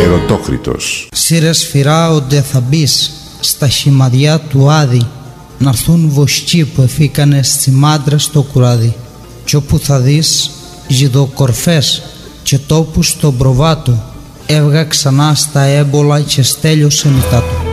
Ερωτόκριτος. Σύρε σφυρά όντε θα μπεις στα χυμαδιά του Άδη, να'ρθούν βοσκοί που εφήκανε στη μάντρα στο κουράδι. Κι όπου θα δεις ζυδοκορφές και τόπους στον προβάτο, έβγα ξανά στα έμπολα και στέλειωσε μετά του.